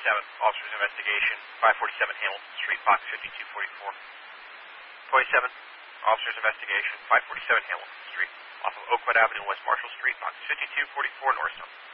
Officers Investigation, 547 Hamilton Street, box 5244. 27, Officers Investigation, 547 Hamilton Street, off of Oakwood Avenue, West Marshall Street, box 5244, Northstone.